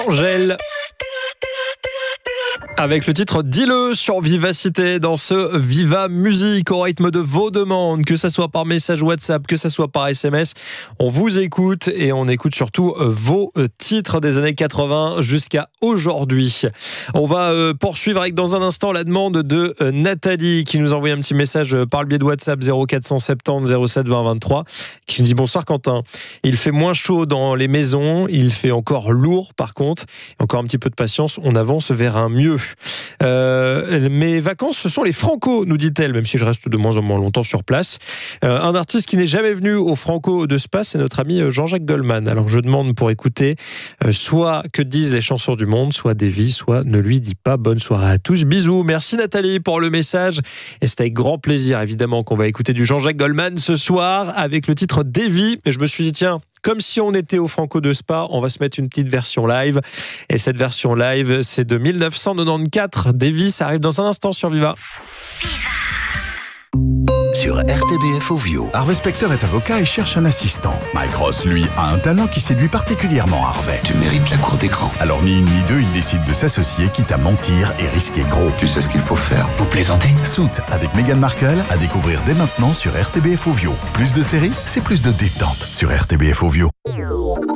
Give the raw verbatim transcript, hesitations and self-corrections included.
Angèle. Avec le titre Dis-le sur Vivacité dans ce Viva Musique au rythme de vos demandes, que ça soit par message WhatsApp, que ça soit par S M S. On vous écoute et on écoute surtout vos titres des années quatre-vingts jusqu'à aujourd'hui. On va poursuivre avec dans un instant la demande de Nathalie qui nous a envoyé un petit message par le biais de WhatsApp zéro quatre cent soixante-dix zéro sept vingt vingt-trois qui nous dit bonsoir Quentin. Il fait moins chaud dans les maisons, il fait encore lourd par contre. Encore un petit peu de patience, on avance vers un mieux. Euh, mes vacances, ce sont les Franco, nous dit-elle, même si je reste de moins en moins longtemps sur place. Euh, un artiste qui n'est jamais venu au Franco de Spa, c'est notre ami Jean-Jacques Goldman. Alors je demande pour écouter euh, soit Que disent les chansons du monde, soit Davy, soit Ne lui dis pas. Bonne soirée à tous, bisous. Merci Nathalie pour le message. Et c'est avec grand plaisir évidemment qu'on va écouter du Jean-Jacques Goldman ce soir avec le titre Davy. Et je me suis dit tiens, comme si on était au Franco de Spa, on va se mettre une petite version live. Et cette version live, c'est de dix-neuf cent quatre-vingt-quatorze. Davy, ça arrive dans un instant sur Viva. Sur R T B F Ovio. Harvey Specter est avocat et cherche un assistant. Mike Ross, lui, a un talent qui séduit particulièrement Harvey. Tu mérites la cour d'écran. Alors ni une ni deux, il décide de s'associer, quitte à mentir et risquer gros. Tu sais ce qu'il faut faire. Vous plaisantez ? Suits avec Meghan Markle à découvrir dès maintenant sur R T B F Ovio. Plus de séries, c'est plus de détente sur R T B F Ovio.